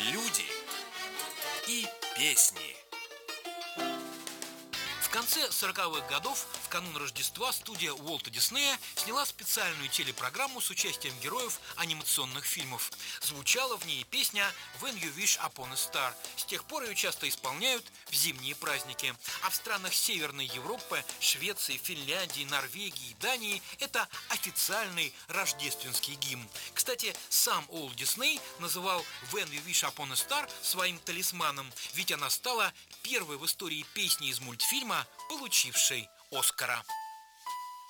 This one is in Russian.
Люди и песни. В конце 40-х годов, в канун Рождества, студия Уолта Диснея сняла специальную телепрограмму с участием героев анимационных фильмов. Звучала в ней песня «When You Wish Upon a Star». С тех пор ее часто исполняют в зимние праздники. А в странах Северной Европы, Швеции, Финляндии, Норвегии и Дании это официальный рождественский гимн. Кстати, сам Уолт Дисней называл «When You Wish Upon a Star» своим талисманом, ведь она стала первой в истории песней из мультфильма, получившей Оскара.